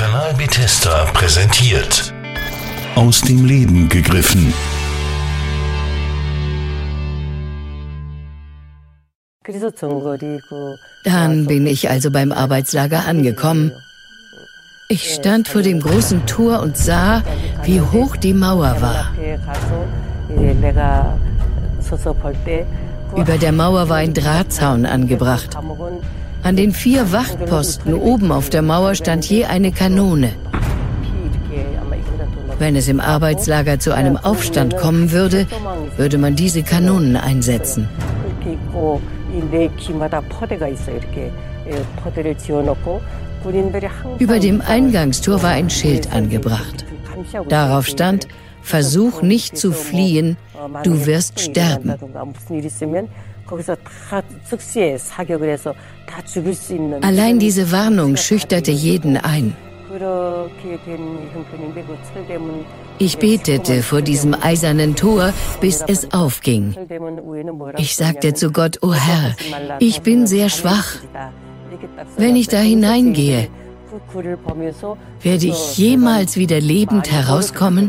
Kanal Bethesda präsentiert. Aus dem Leben gegriffen. Dann bin ich also beim Arbeitslager angekommen. Ich stand vor dem großen Tor und sah, wie hoch die Mauer war. Über der Mauer war ein Drahtzaun angebracht. An den 4 Wachtposten oben auf der Mauer stand je eine Kanone. Wenn es im Arbeitslager zu einem Aufstand kommen würde, würde man diese Kanonen einsetzen. Über dem Eingangstor war ein Schild angebracht. Darauf stand: Versuch nicht zu fliehen, du wirst sterben. Allein diese Warnung schüchterte jeden ein. Ich betete vor diesem eisernen Tor, bis es aufging. Ich sagte zu Gott: O Herr, ich bin sehr schwach. Wenn ich da hineingehe, werde ich jemals wieder lebend herauskommen?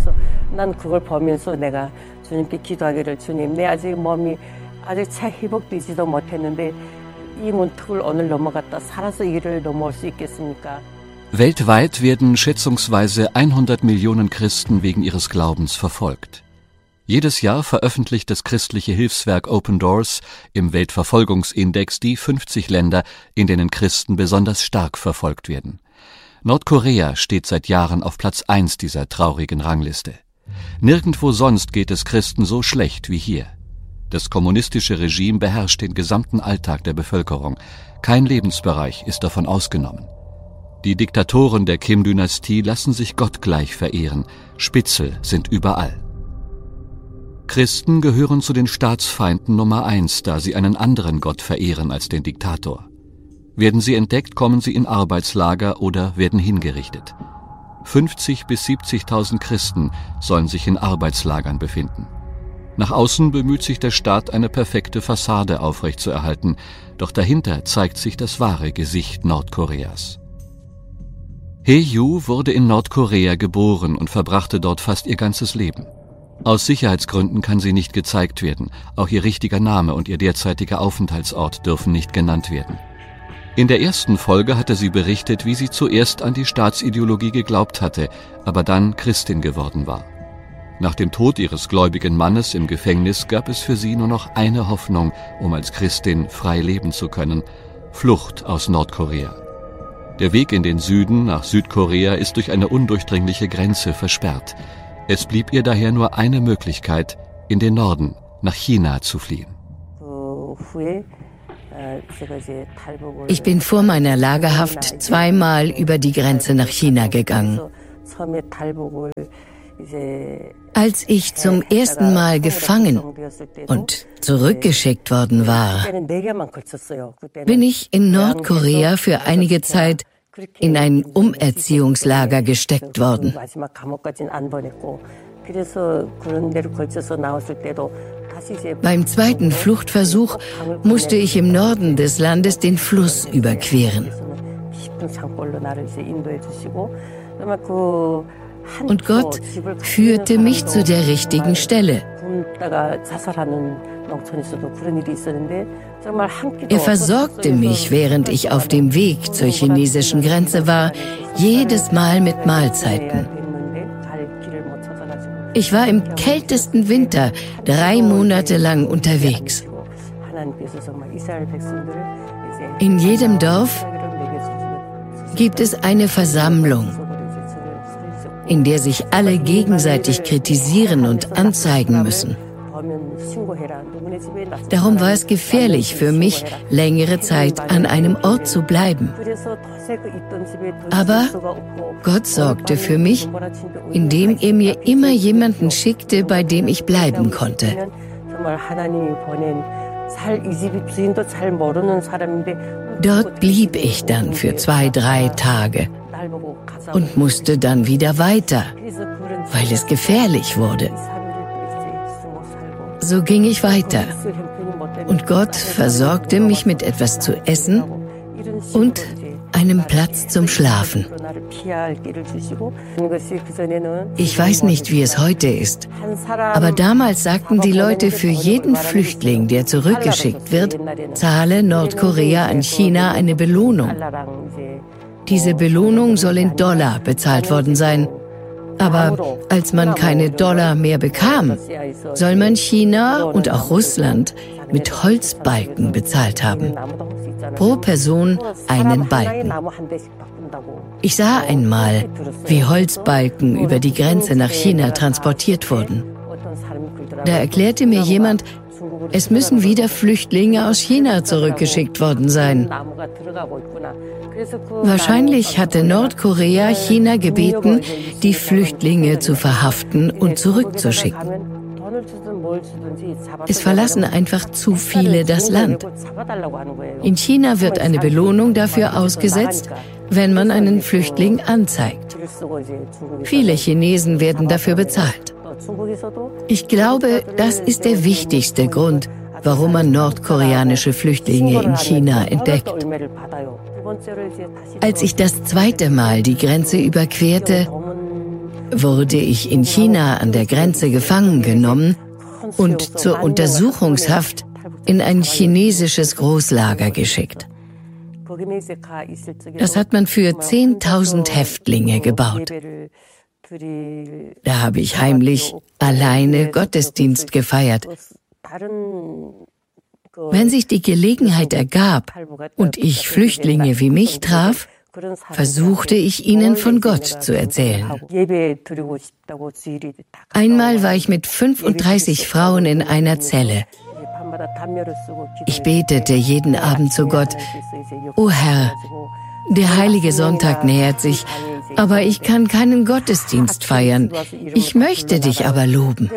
Weltweit werden schätzungsweise 100 Millionen Christen wegen ihres Glaubens verfolgt. Jedes Jahr veröffentlicht das christliche Hilfswerk Open Doors im Weltverfolgungsindex die 50 Länder, in denen Christen besonders stark verfolgt werden. Nordkorea steht seit Jahren auf Platz 1 dieser traurigen Rangliste. Nirgendwo sonst geht es Christen so schlecht wie hier. Das kommunistische Regime beherrscht den gesamten Alltag der Bevölkerung. Kein Lebensbereich ist davon ausgenommen. Die Diktatoren der Kim-Dynastie lassen sich gottgleich verehren. Spitzel sind überall. Christen gehören zu den Staatsfeinden Nummer 1, da sie einen anderen Gott verehren als den Diktator. Werden sie entdeckt, kommen sie in Arbeitslager oder werden hingerichtet. 50.000 bis 70.000 Christen sollen sich in Arbeitslagern befinden. Nach außen bemüht sich der Staat, eine perfekte Fassade aufrechtzuerhalten, doch dahinter zeigt sich das wahre Gesicht Nordkoreas. Hae-Yu wurde in Nordkorea geboren und verbrachte dort fast ihr ganzes Leben. Aus Sicherheitsgründen kann sie nicht gezeigt werden, auch ihr richtiger Name und ihr derzeitiger Aufenthaltsort dürfen nicht genannt werden. In der ersten Folge hatte sie berichtet, wie sie zuerst an die Staatsideologie geglaubt hatte, aber dann Christin geworden war. Nach dem Tod ihres gläubigen Mannes im Gefängnis gab es für sie nur noch eine Hoffnung, um als Christin frei leben zu können: Flucht aus Nordkorea. Der Weg in den Süden nach Südkorea ist durch eine undurchdringliche Grenze versperrt. Es blieb ihr daher nur eine Möglichkeit: in den Norden, nach China zu fliehen. Ich bin vor meiner Lagerhaft 2-mal über die Grenze nach China gegangen. Als ich zum ersten Mal gefangen und zurückgeschickt worden war, bin ich in Nordkorea für einige Zeit in ein Umerziehungslager gesteckt worden. Beim zweiten Fluchtversuch musste ich im Norden des Landes den Fluss überqueren. Und Gott führte mich zu der richtigen Stelle. Er versorgte mich, während ich auf dem Weg zur chinesischen Grenze war, jedes Mal mit Mahlzeiten. Ich war im kältesten Winter 3 Monate lang unterwegs. In jedem Dorf gibt es eine Versammlung, in der sich alle gegenseitig kritisieren und anzeigen müssen. Darum war es gefährlich für mich, längere Zeit an einem Ort zu bleiben. Aber Gott sorgte für mich, indem er mir immer jemanden schickte, bei dem ich bleiben konnte. Dort blieb ich dann für 2-3 Tage und musste dann wieder weiter, weil es gefährlich wurde. So ging ich weiter und Gott versorgte mich mit etwas zu essen und einem Platz zum Schlafen. Ich weiß nicht, wie es heute ist, aber damals sagten die Leute, für jeden Flüchtling, der zurückgeschickt wird, zahle Nordkorea an China eine Belohnung. Diese Belohnung soll in Dollar bezahlt worden sein. Aber als man keine Dollar mehr bekam, soll man China und auch Russland mit Holzbalken bezahlt haben. Pro Person einen Balken. Ich sah einmal, wie Holzbalken über die Grenze nach China transportiert wurden. Da erklärte mir jemand, es müssen wieder Flüchtlinge aus China zurückgeschickt worden sein. Wahrscheinlich hatte Nordkorea China gebeten, die Flüchtlinge zu verhaften und zurückzuschicken. Es verlassen einfach zu viele das Land. In China wird eine Belohnung dafür ausgesetzt, wenn man einen Flüchtling anzeigt. Viele Chinesen werden dafür bezahlt. Ich glaube, das ist der wichtigste Grund, warum man nordkoreanische Flüchtlinge in China entdeckt. Als ich das zweite Mal die Grenze überquerte, wurde ich in China an der Grenze gefangen genommen und zur Untersuchungshaft in ein chinesisches Großlager geschickt. Das hat man für 10.000 Häftlinge gebaut. Da habe ich heimlich alleine Gottesdienst gefeiert. Wenn sich die Gelegenheit ergab und ich Flüchtlinge wie mich traf, versuchte ich ihnen von Gott zu erzählen. Einmal war ich mit 35 Frauen in einer Zelle. Ich betete jeden Abend zu Gott: O Herr, der heilige Sonntag nähert sich, aber ich kann keinen Gottesdienst feiern. Ich möchte dich aber loben.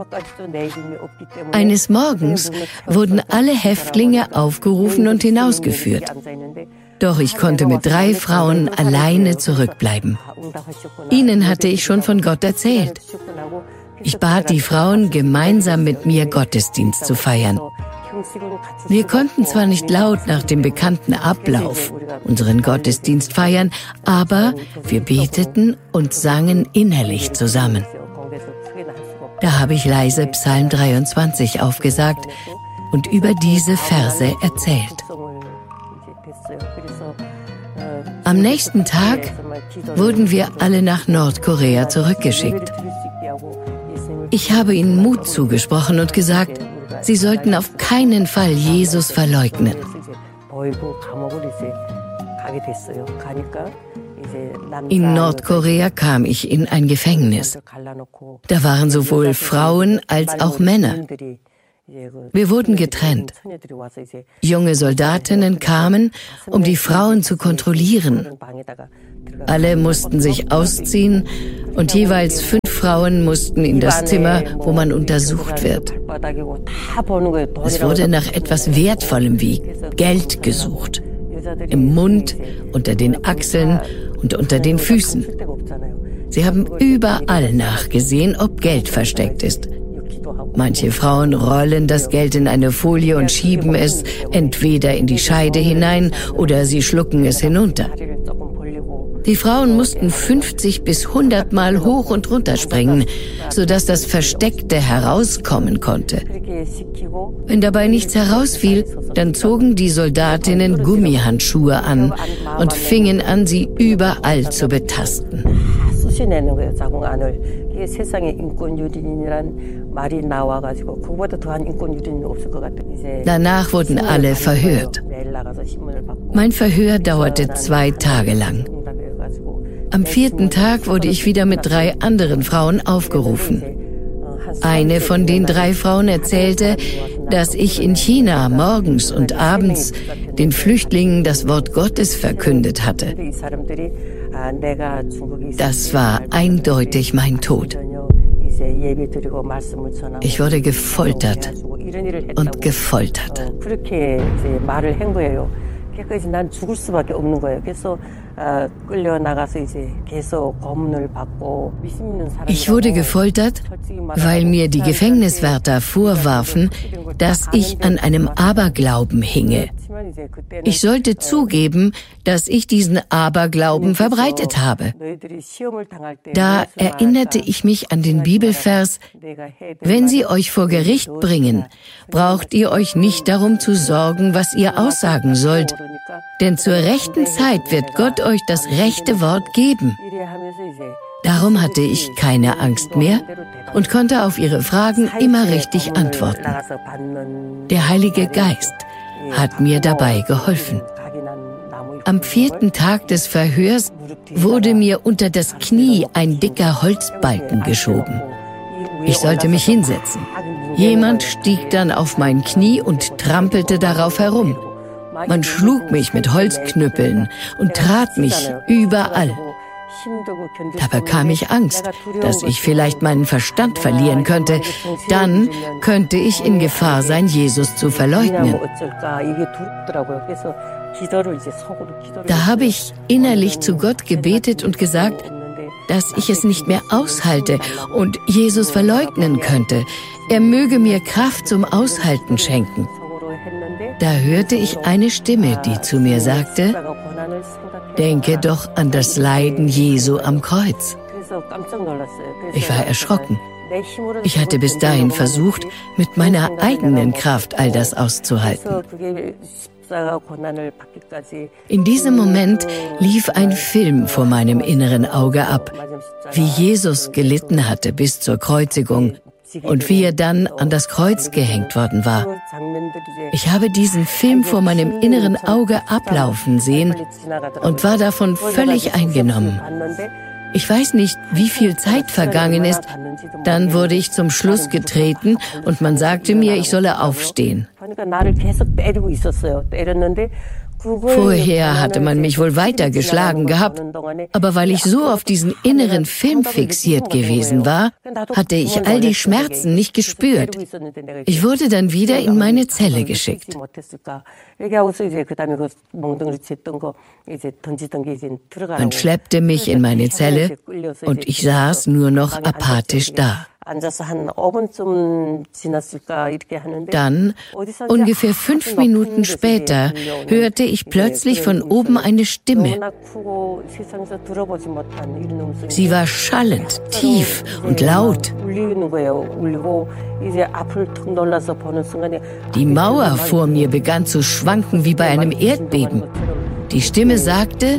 Eines Morgens wurden alle Häftlinge aufgerufen und hinausgeführt. Doch ich konnte mit 3 Frauen alleine zurückbleiben. Ihnen hatte ich schon von Gott erzählt. Ich bat die Frauen, gemeinsam mit mir Gottesdienst zu feiern. Wir konnten zwar nicht laut nach dem bekannten Ablauf unseren Gottesdienst feiern, aber wir beteten und sangen innerlich zusammen. Da habe ich leise Psalm 23 aufgesagt und über diese Verse erzählt. Am nächsten Tag wurden wir alle nach Nordkorea zurückgeschickt. Ich habe ihnen Mut zugesprochen und gesagt, sie sollten auf keinen Fall Jesus verleugnen. In Nordkorea kam ich in ein Gefängnis. Da waren sowohl Frauen als auch Männer. Wir wurden getrennt. Junge Soldatinnen kamen, um die Frauen zu kontrollieren. Alle mussten sich ausziehen und jeweils 5 Frauen mussten in das Zimmer, wo man untersucht wird. Es wurde nach etwas Wertvollem wie Geld gesucht. Im Mund, unter den Achseln und unter den Füßen. Sie haben überall nachgesehen, ob Geld versteckt ist. Manche Frauen rollen das Geld in eine Folie und schieben es entweder in die Scheide hinein oder sie schlucken es hinunter. Die Frauen mussten 50 bis 100 Mal hoch und runter springen, sodass das Versteckte herauskommen konnte. Wenn dabei nichts herausfiel, dann zogen die Soldatinnen Gummihandschuhe an und fingen an, sie überall zu betasten. Danach wurden alle verhört. Mein Verhör dauerte 2 Tage lang. Am 4. Tag wurde ich wieder mit 3 anderen Frauen aufgerufen. Eine von den 3 Frauen erzählte, dass ich in China morgens und abends den Flüchtlingen das Wort Gottes verkündet hatte. Das war eindeutig mein Tod. Ich wurde gefoltert und gefoltert. Ich wurde gefoltert, weil mir die Gefängniswärter vorwarfen, dass ich an einem Aberglauben hinge. Ich sollte zugeben, dass ich diesen Aberglauben verbreitet habe. Da erinnerte ich mich an den Bibelvers: Wenn sie euch vor Gericht bringen, braucht ihr euch nicht darum zu sorgen, was ihr aussagen sollt, denn zur rechten Zeit wird Gott euch das rechte Wort geben. Darum hatte ich keine Angst mehr und konnte auf ihre Fragen immer richtig antworten. Der Heilige Geist hat mir dabei geholfen. Am 4. Tag des Verhörs wurde mir unter das Knie ein dicker Holzbalken geschoben. Ich sollte mich hinsetzen. Jemand stieg dann auf mein Knie und trampelte darauf herum. Man schlug mich mit Holzknüppeln und trat mich überall. Da bekam ich Angst, dass ich vielleicht meinen Verstand verlieren könnte. Dann könnte ich in Gefahr sein, Jesus zu verleugnen. Da habe ich innerlich zu Gott gebetet und gesagt, dass ich es nicht mehr aushalte und Jesus verleugnen könnte. Er möge mir Kraft zum Aushalten schenken. Da hörte ich eine Stimme, die zu mir sagte: Denke doch an das Leiden Jesu am Kreuz. Ich war erschrocken. Ich hatte bis dahin versucht, mit meiner eigenen Kraft all das auszuhalten. In diesem Moment lief ein Film vor meinem inneren Auge ab, wie Jesus gelitten hatte bis zur Kreuzigung und wie er dann an das Kreuz gehängt worden war. Ich habe diesen Film vor meinem inneren Auge ablaufen sehen und war davon völlig eingenommen. Ich weiß nicht, wie viel Zeit vergangen ist. Dann wurde ich zum Schluss getreten und man sagte mir, ich solle aufstehen. Vorher hatte man mich wohl weiter geschlagen gehabt, aber weil ich so auf diesen inneren Film fixiert gewesen war, hatte ich all die Schmerzen nicht gespürt. Ich wurde dann wieder in meine Zelle geschickt. Man schleppte mich in meine Zelle und ich saß nur noch apathisch da. Dann, ungefähr 5 Minuten später, hörte ich plötzlich von oben eine Stimme. Sie war schallend, tief und laut. Die Mauer vor mir begann zu schwanken wie bei einem Erdbeben. Die Stimme sagte: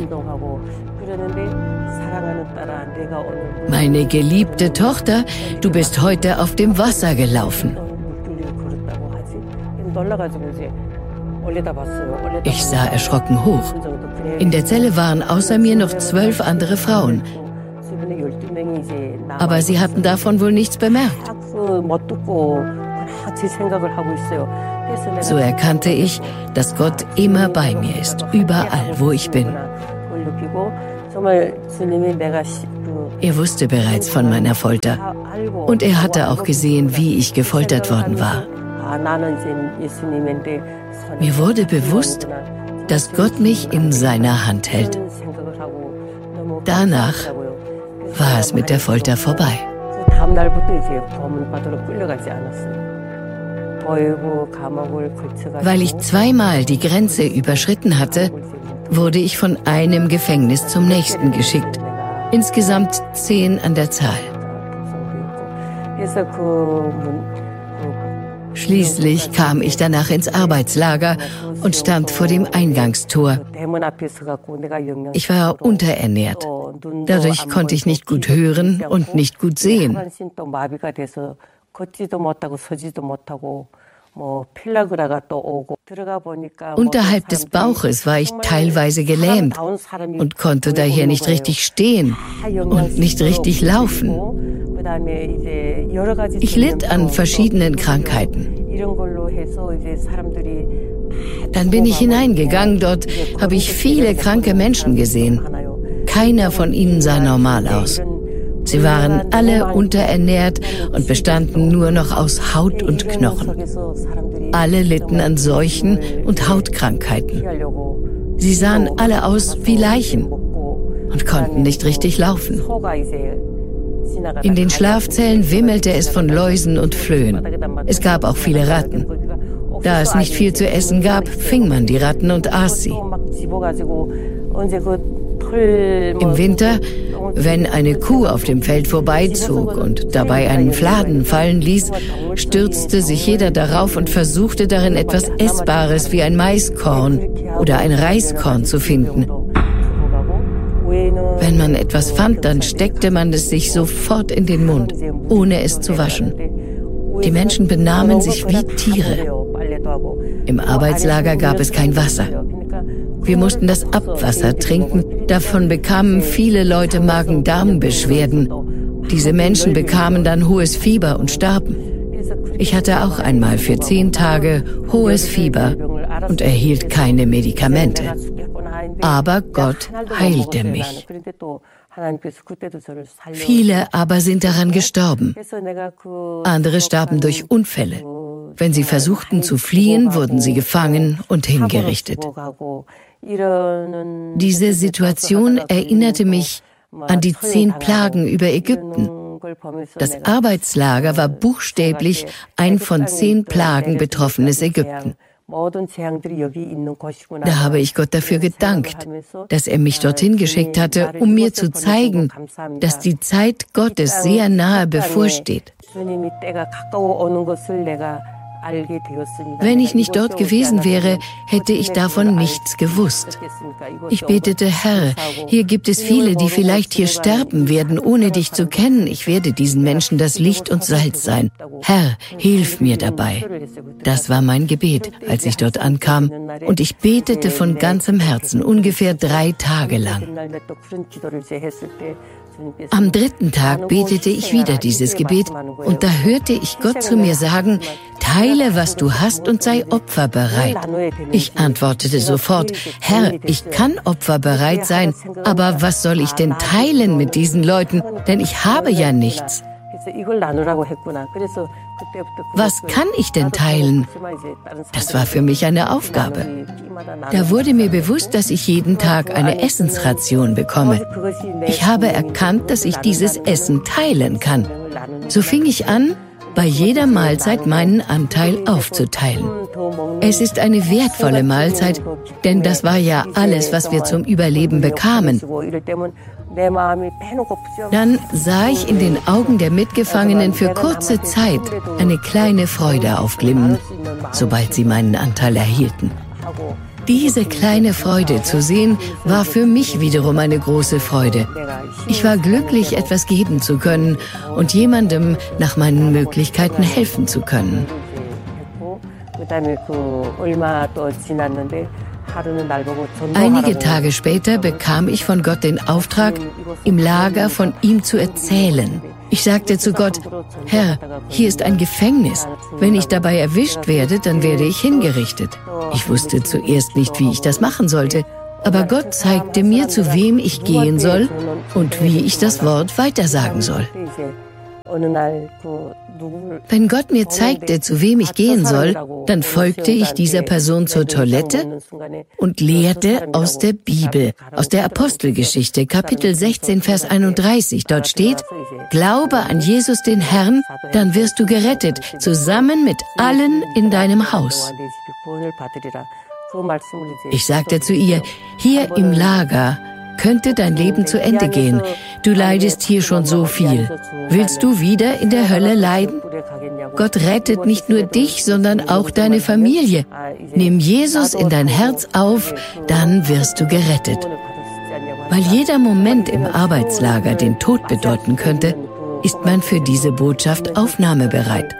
Meine geliebte Tochter, du bist heute auf dem Wasser gelaufen. Ich sah erschrocken hoch. In der Zelle waren außer mir noch 12 andere Frauen. Aber sie hatten davon wohl nichts bemerkt. So erkannte ich, dass Gott immer bei mir ist, überall, wo ich bin. Er wusste bereits von meiner Folter und er hatte auch gesehen, wie ich gefoltert worden war. Mir wurde bewusst, dass Gott mich in seiner Hand hält. Danach war es mit der Folter vorbei. Weil ich zweimal die Grenze überschritten hatte, wurde ich von einem Gefängnis zum nächsten geschickt. Insgesamt 10 an der Zahl. Schließlich kam ich danach ins Arbeitslager und stand vor dem Eingangstor. Ich war unterernährt. Dadurch konnte ich nicht gut hören und nicht gut sehen. Unterhalb des Bauches war ich teilweise gelähmt und konnte daher nicht richtig stehen und nicht richtig laufen. Ich litt an verschiedenen Krankheiten. Dann bin ich hineingegangen, dort habe ich viele kranke Menschen gesehen. Keiner von ihnen sah normal aus. Sie waren alle unterernährt und bestanden nur noch aus Haut und Knochen. Alle litten an Seuchen und Hautkrankheiten. Sie sahen alle aus wie Leichen und konnten nicht richtig laufen. In den Schlafzellen wimmelte es von Läusen und Flöhen. Es gab auch viele Ratten. Da es nicht viel zu essen gab, fing man die Ratten und aß sie. Im Winter, wenn eine Kuh auf dem Feld vorbeizog und dabei einen Fladen fallen ließ, stürzte sich jeder darauf und versuchte darin etwas Essbares wie ein Maiskorn oder ein Reiskorn zu finden. Wenn man etwas fand, dann steckte man es sich sofort in den Mund, ohne es zu waschen. Die Menschen benahmen sich wie Tiere. Im Arbeitslager gab es kein Wasser. Wir mussten das Abwasser trinken. Davon bekamen viele Leute Magen-Darm-Beschwerden. Diese Menschen bekamen dann hohes Fieber und starben. Ich hatte auch einmal für 10 Tage hohes Fieber und erhielt keine Medikamente. Aber Gott heilte mich. Viele aber sind daran gestorben. Andere starben durch Unfälle. Wenn sie versuchten zu fliehen, wurden sie gefangen und hingerichtet. Diese Situation erinnerte mich an die 10 Plagen über Ägypten. Das Arbeitslager war buchstäblich ein von 10 Plagen betroffenes Ägypten. Da habe ich Gott dafür gedankt, dass er mich dorthin geschickt hatte, um mir zu zeigen, dass die Zeit Gottes sehr nahe bevorsteht. Wenn ich nicht dort gewesen wäre, hätte ich davon nichts gewusst. Ich betete, Herr, hier gibt es viele, die vielleicht hier sterben werden, ohne dich zu kennen. Ich werde diesen Menschen das Licht und Salz sein. Herr, hilf mir dabei. Das war mein Gebet, als ich dort ankam. Und ich betete von ganzem Herzen, ungefähr 3 Tage lang. Am 3. Tag betete ich wieder dieses Gebet und da hörte ich Gott zu mir sagen, teile, was du hast und sei opferbereit. Ich antwortete sofort, Herr, ich kann opferbereit sein, aber was soll ich denn teilen mit diesen Leuten, denn ich habe ja nichts. Was kann ich denn teilen? Das war für mich eine Aufgabe. Da wurde mir bewusst, dass ich jeden Tag eine Essensration bekomme. Ich habe erkannt, dass ich dieses Essen teilen kann. So fing ich an, bei jeder Mahlzeit meinen Anteil aufzuteilen. Es ist eine wertvolle Mahlzeit, denn das war ja alles, was wir zum Überleben bekamen. Dann sah ich in den Augen der Mitgefangenen für kurze Zeit eine kleine Freude aufglimmen, sobald sie meinen Anteil erhielten. Diese kleine Freude zu sehen, war für mich wiederum eine große Freude. Ich war glücklich, etwas geben zu können und jemandem nach meinen Möglichkeiten helfen zu können. Einige Tage später bekam ich von Gott den Auftrag, im Lager von ihm zu erzählen. Ich sagte zu Gott, Herr, hier ist ein Gefängnis. Wenn ich dabei erwischt werde, dann werde ich hingerichtet. Ich wusste zuerst nicht, wie ich das machen sollte. Aber Gott zeigte mir, zu wem ich gehen soll und wie ich das Wort weitersagen soll. Wenn Gott mir zeigte, zu wem ich gehen soll, dann folgte ich dieser Person zur Toilette und lehrte aus der Bibel, aus der Apostelgeschichte, Kapitel 16, Vers 31. Dort steht, Glaube an Jesus den Herrn, dann wirst du gerettet, zusammen mit allen in deinem Haus. Ich sagte zu ihr, hier im Lager könnte dein Leben zu Ende gehen. Du leidest hier schon so viel. Willst du wieder in der Hölle leiden? Gott rettet nicht nur dich, sondern auch deine Familie. Nimm Jesus in dein Herz auf, dann wirst du gerettet. Weil jeder Moment im Arbeitslager den Tod bedeuten könnte, ist man für diese Botschaft aufnahmebereit.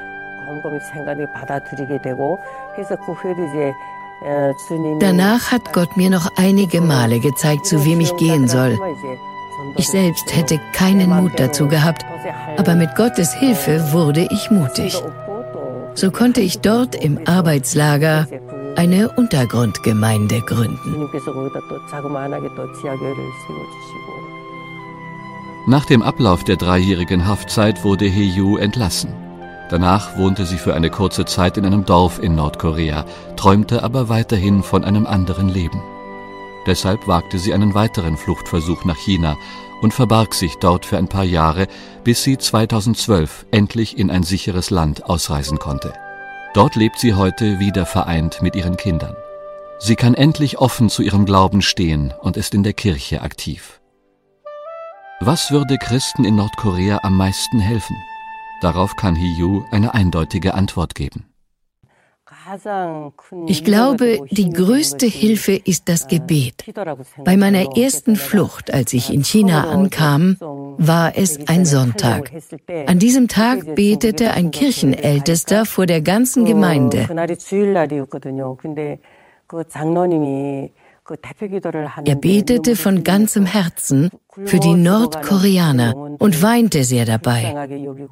Danach hat Gott mir noch einige Male gezeigt, zu wem ich gehen soll. Ich selbst hätte keinen Mut dazu gehabt, aber mit Gottes Hilfe wurde ich mutig. So konnte ich dort im Arbeitslager eine Untergrundgemeinde gründen. Nach dem Ablauf der 3-jährigen Haftzeit wurde Hee-Ju entlassen. Danach wohnte sie für eine kurze Zeit in einem Dorf in Nordkorea, träumte aber weiterhin von einem anderen Leben. Deshalb wagte sie einen weiteren Fluchtversuch nach China und verbarg sich dort für ein paar Jahre, bis sie 2012 endlich in ein sicheres Land ausreisen konnte. Dort lebt sie heute wieder vereint mit ihren Kindern. Sie kann endlich offen zu ihrem Glauben stehen und ist in der Kirche aktiv. Was würde Christen in Nordkorea am meisten helfen? Darauf kann Hee-Ju eine eindeutige Antwort geben. Ich glaube, die größte Hilfe ist das Gebet. Bei meiner ersten Flucht, als ich in China ankam, war es ein Sonntag. An diesem Tag betete ein Kirchenältester vor der ganzen Gemeinde. Er betete von ganzem Herzen für die Nordkoreaner und weinte sehr dabei.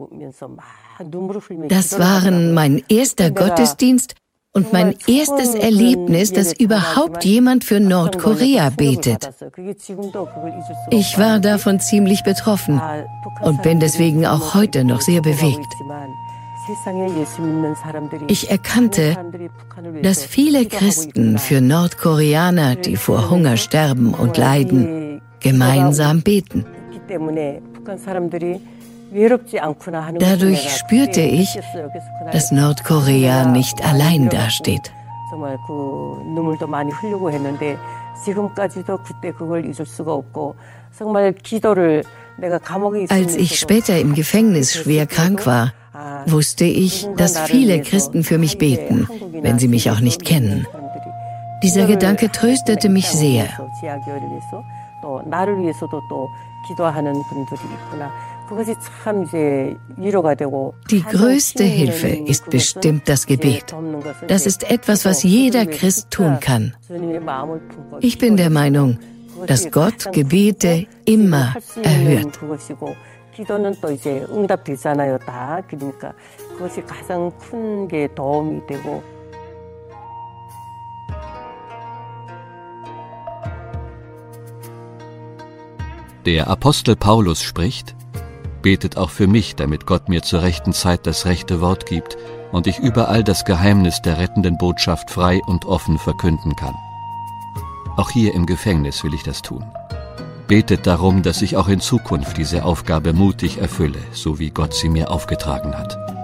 Das waren mein erster Gottesdienst und mein erstes Erlebnis, dass überhaupt jemand für Nordkorea betet. Ich war davon ziemlich betroffen und bin deswegen auch heute noch sehr bewegt. Ich erkannte, dass viele Christen für Nordkoreaner, die vor Hunger sterben und leiden, gemeinsam beten. Dadurch spürte ich, dass Nordkorea nicht allein dasteht. Als ich später im Gefängnis schwer krank war, wusste ich, dass viele Christen für mich beten, wenn sie mich auch nicht kennen. Dieser Gedanke tröstete mich sehr. Die größte Hilfe ist bestimmt das Gebet. Das ist etwas, was jeder Christ tun kann. Ich bin der Meinung, dass Gott Gebete immer erhört. Der Apostel Paulus spricht: Betet auch für mich, damit Gott mir zur rechten Zeit das rechte Wort gibt und ich überall das Geheimnis der rettenden Botschaft frei und offen verkünden kann. Auch hier im Gefängnis will ich das tun. Betet darum, dass ich auch in Zukunft diese Aufgabe mutig erfülle, so wie Gott sie mir aufgetragen hat.